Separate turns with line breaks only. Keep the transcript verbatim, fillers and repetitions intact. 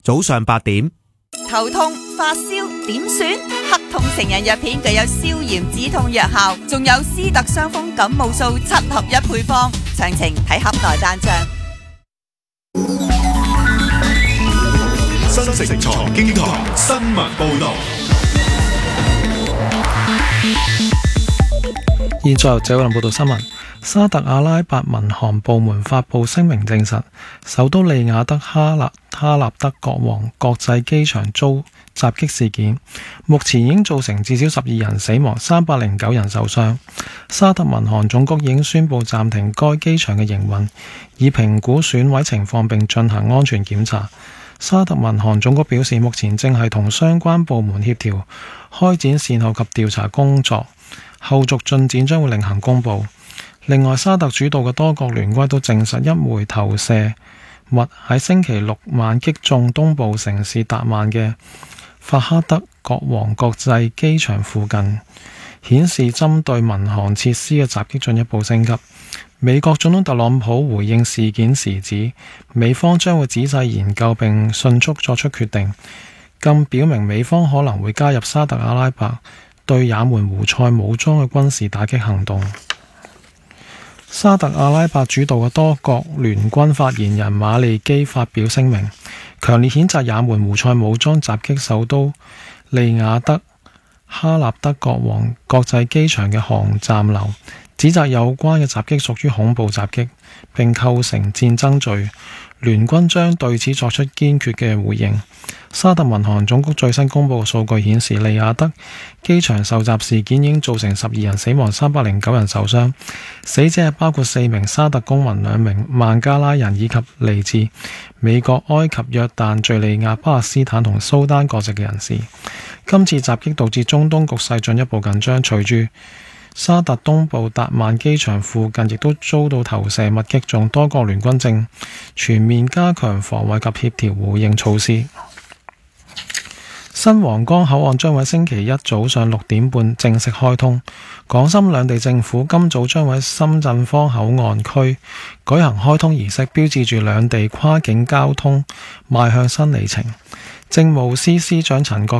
早上八點。
頭痛、發燒點算？黑痛成人藥片具有消炎止痛藥效，仲有斯特傷風感冒素七合一配方，詳情睇盒內單張。
新城財經台新聞報道。
現在由謝偉林報道新聞。沙特阿拉伯民航部門發布聲明證實，首都利雅得哈納哈納德國王國際機場遭襲擊事件，目前已經造成至少十二人死亡，三百零九人受傷。沙特民航總局已經宣布暫停該機場嘅營運，以評估損毀情況並進行安全檢查。沙特民航總局表示，目前正係同相關部門協調，開展善後及調查工作，後續進展將會另行公佈。另外，沙特主導嘅多國聯軍都證實一枚投射物喺星期六晚擊中東部城市達曼嘅法哈德國王國際機場附近，顯示針對民航設施嘅襲擊進一步升級。美國總統特朗普回應事件時指，美方將會仔細研究並迅速作出決定，更表明美方可能會加入沙特阿拉伯對也門胡塞武裝嘅軍事打擊行動。沙特阿拉伯主導嘅多國聯軍發言人馬利基發表聲明，強烈譴責也門胡塞武裝襲擊首都利雅得哈納德國王國際機場嘅航站樓，指責有關嘅襲擊屬於恐怖襲擊，並構成戰爭罪。聯軍將對此作出堅決嘅回應。沙特民航總局最新公布嘅數據顯示，利雅得機場受襲事件已經造成十二人死亡，三百零九人受傷。死者係包括四名沙特公民、兩名孟加拉人以及嚟自美國、埃及、約旦、敘利亞、巴勒斯坦同蘇丹國籍嘅人士。今次襲擊導致中東局勢進一步緊張，隨住沙特東部達曼機場附近亦都遭到投射物擊中，多國聯軍正全面加強防衛及協調回應措施。新皇崗口岸將喺星期一早上六點半正式開通，港深兩地政府今早將喺深圳方口岸區舉行開通儀式，標誌住兩地跨境交通邁向新里程。政務司司長陳國